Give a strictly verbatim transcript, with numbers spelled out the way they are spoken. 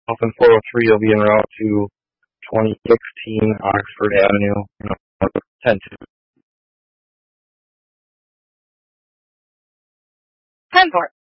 and four oh three will be en route to twenty sixteen Oxford Avenue, you know, ten two. ten four.